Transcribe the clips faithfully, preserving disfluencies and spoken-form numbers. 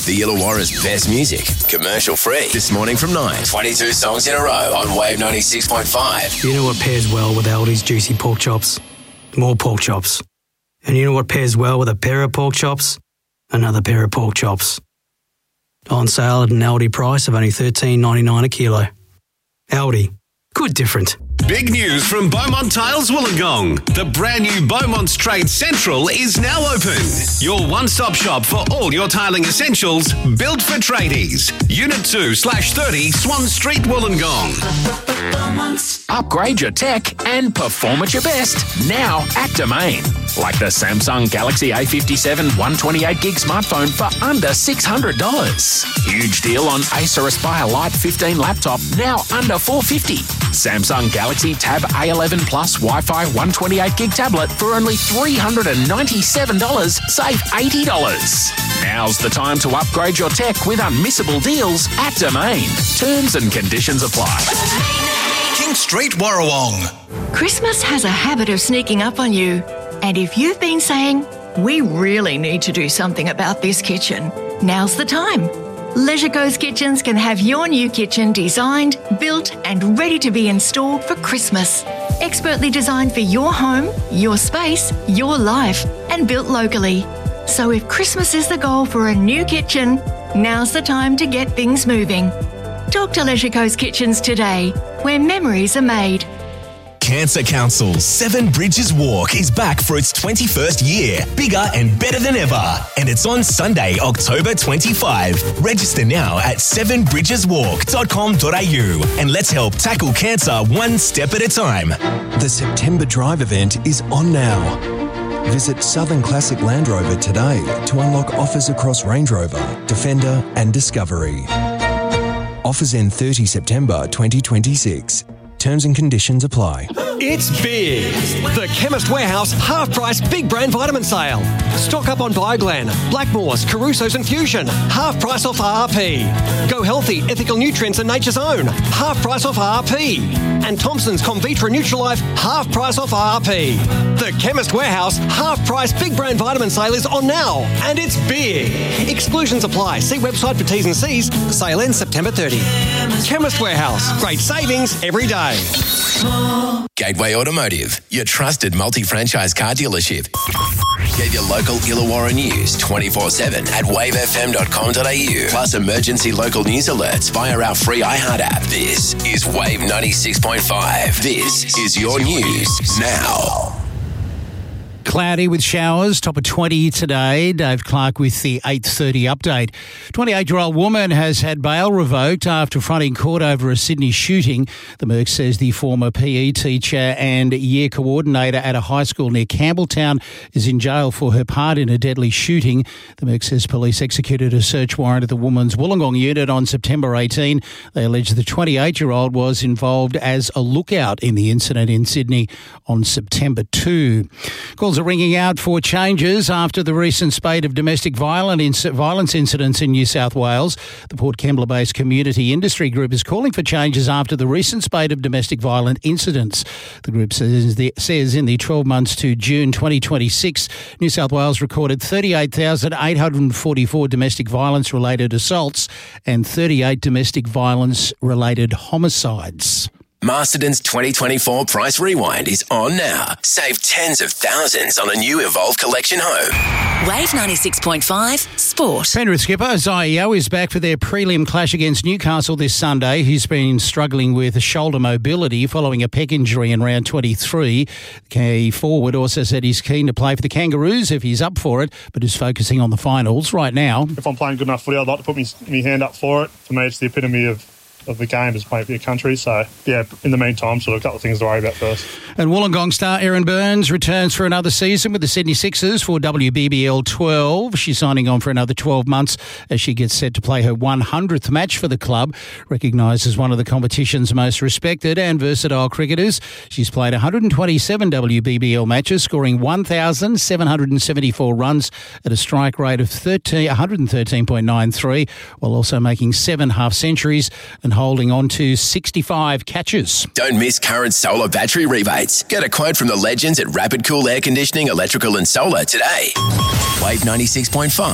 The Illawarra's best music, commercial free. This morning from nine. twenty-two songs in a row on Wave ninety-six point five. You know what pairs well with Aldi's juicy pork chops? More pork chops. And you know what pairs well with a pair of pork chops? Another pair of pork chops. On sale at an Aldi price of only thirteen ninety-nine a kilo. Aldi. Good different. Big news from Beaumont Tiles Wollongong. The brand new Beaumont's Trade Central is now open. Your one-stop shop for all your tiling essentials, built for tradies. Unit two slash thirty Swan Street, Wollongong. Upgrade your tech and perform at your best now at Domain. Like the Samsung Galaxy A fifty-seven one twenty-eight gig smartphone for under six hundred dollars. Huge deal on Acer Aspire Lite fifteen laptop, now under four hundred fifty dollars. Samsung Galaxy Tab A eleven Plus Wi-Fi one twenty-eight gig tablet for only three hundred ninety-seven dollars, save eighty dollars. Now's the time to upgrade your tech with unmissable deals at Domain. Terms and conditions apply. King Street, Warrawong. Christmas has a habit of sneaking up on you. And if you've been saying, we really need to do something about this kitchen, now's the time. Leisure Coast Kitchens can have your new kitchen designed, built and ready to be installed for Christmas. Expertly designed for your home, your space, your life and built locally. So if Christmas is the goal for a new kitchen, now's the time to get things moving. Talk to Leisure Coast Kitchens today, where memories are made. Cancer Council's Seven Bridges Walk is back for its twenty-first year, bigger and better than ever. And it's on Sunday, October twenty-fifth. Register now at seven bridges walk dot com dot a u and let's help tackle cancer one step at a time. The September Drive event is on now. Visit Southern Classic Land Rover today to unlock offers across Range Rover, Defender and Discovery. Offers end thirtieth September twenty twenty-six. Terms and conditions apply. It's big. The Chemist Warehouse half-price big brand vitamin sale. Stock up on Bioglan, Blackmores, Caruso's and Fusion. Half price off R R P. Go Healthy, Ethical Nutrients and Nature's Own. Half price off R R P. And Thompson's Comvitra Nutrilife. Half price off R R P. The Chemist Warehouse half-price big brand vitamin sale is on now. And it's big. Exclusions apply. See website for T's and C's. Sale ends September thirtieth. Chemist Warehouse. Great savings every day. Gateway Automotive, your trusted multi-franchise car dealership. Get your local Illawarra news twenty-four seven at wave f m dot com dot a u. Plus emergency local news alerts via our free iHeart app. This is Wave ninety-six point five. This is your news now. Cloudy with showers, top of twenty today. Dave Clark with the eight thirty update. twenty-eight-year-old woman has had bail revoked after fronting court over a Sydney shooting. The Merc says the former P E teacher and year coordinator at a high school near Campbelltown is in jail for her part in a deadly shooting. The Merc says police executed a search warrant at the woman's Wollongong unit on September eighteenth. They allege the twenty-eight-year-old was involved as a lookout in the incident in Sydney on September second. Calls are ringing out for changes after the recent spate of domestic violence incidents in New South Wales. The Port Kembla-based Community Industry Group is calling for changes after the recent spate of domestic violent incidents. The group says, the, says in the twelve months to June twenty twenty-six, New South Wales recorded thirty-eight thousand eight hundred forty-four domestic violence-related assaults and thirty-eight domestic violence-related homicides. Masterton's twenty twenty-four Price Rewind is on now. Save tens of thousands on a new Evolve Collection home. Wave ninety-six point five Sport. Penrith skipper Zaio is back for their prelim clash against Newcastle this Sunday. He's been struggling with shoulder mobility following a pec injury in round twenty-three. The forward also said he's keen to play for the Kangaroos if he's up for it, but is focusing on the finals right now. If I'm playing good enough footy, I'd like to put my hand up for it. For me, it's the epitome of of the game is playing for your country. So, yeah, in the meantime, sort of a couple of things to worry about first. And Wollongong star Erin Burns returns for another season with the Sydney Sixers for W B B L twelve. She's signing on for another twelve months as she gets set to play her one hundredth match for the club. Recognised as one of the competition's most respected and versatile cricketers, she's played one hundred twenty-seven W B B L matches, scoring one thousand seven hundred seventy-four runs at a strike rate of one hundred thirteen point nine three, while also making seven half-centuries and holding on to sixty-five catches. Don't miss current solar battery rebates. Get a quote from the legends at Rapid Cool Air Conditioning, Electrical and Solar today. Wave ninety-six point five.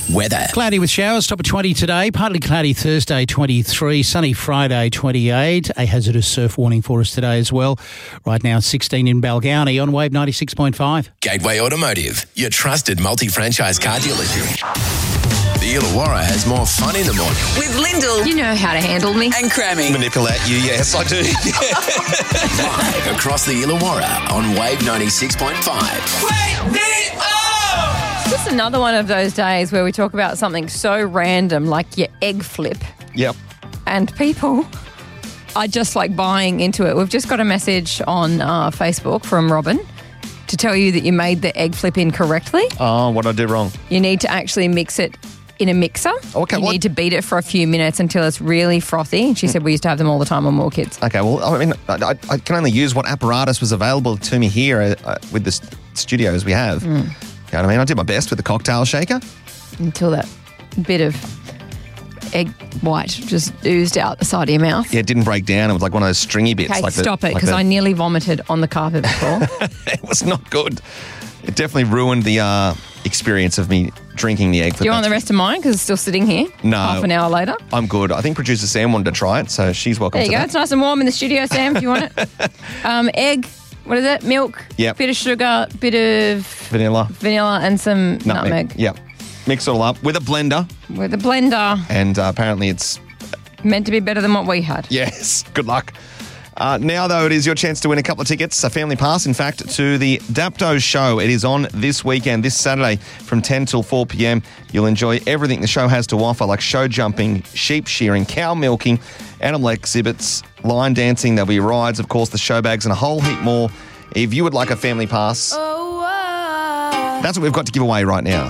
Weather. Cloudy with showers, top of twenty today. Partly cloudy Thursday, twenty-three. Sunny Friday, twenty-eight. A hazardous surf warning for us today as well. Right now, sixteen in Balgownie on Wave ninety-six point five. Gateway Automotive, your trusted multi-franchise car dealership. The Illawarra has more fun in the morning. With Lyndall. You know how to handle me. And Crammy. Manipulate you, yes, I do. Live across the Illawarra on Wave ninety-six point five. Wake me up! Just another one of those days where we talk about something so random like your egg flip. Yep. And people are just like buying into it. We've just got a message on uh, Facebook from Robin to tell you that you made the egg flip incorrectly. Oh, what did I do wrong? You need to actually mix it in a mixer. Okay, you what? need to beat it for a few minutes until it's really frothy. And she said we used to have them all the time when we were kids. Okay, well, I mean, I, I can only use what apparatus was available to me here uh, with the st- studios we have. Mm. You know what I mean? I did my best with the cocktail shaker. Until that bit of egg white just oozed out the side of your mouth. Yeah, it didn't break down. It was like one of those stringy bits. Okay, like the, stop it, like because the- I nearly vomited on the carpet before. It was not good. It definitely ruined the uh, experience of me drinking the egg flip. Do you want the rest of mine because it's still sitting here? No. Half an hour later. I'm good. I think producer Sam wanted to try it, so she's welcome There you to go. that. It's nice and warm in the studio, Sam, if you want it. Um, egg, what is it? Milk, Yep. bit of sugar, bit of Vanilla. vanilla and some nutmeg. Yep. Mix it all up with a blender, With a blender. and uh, apparently it's Meant to be better than what we had. yes. Good luck. Uh, now, though, it is your chance to win a couple of tickets, a family pass, in fact, to the Dapto show. It is on this weekend, this Saturday from ten till four p.m. You'll enjoy everything the show has to offer, like show jumping, sheep shearing, cow milking, animal exhibits, line dancing. There'll be rides, of course, the show bags, and a whole heap more. If you would like a family pass, that's what we've got to give away right now.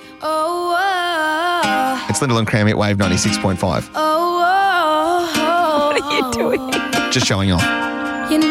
It's Lyndall and Cram at Wave ninety-six point five. What are you doing? Just showing off.